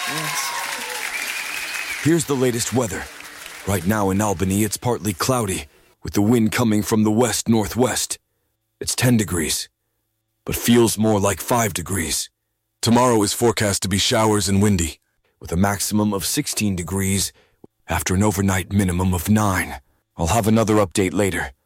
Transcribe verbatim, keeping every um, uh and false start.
Yes. Here's the latest weather. Right now in Albany, it's partly cloudy, with the wind coming from the west-northwest. It's ten degrees, but feels more like five degrees. Tomorrow is forecast to be showers and windy, with a maximum of sixteen degrees after an overnight minimum of nine. I'll have another update later.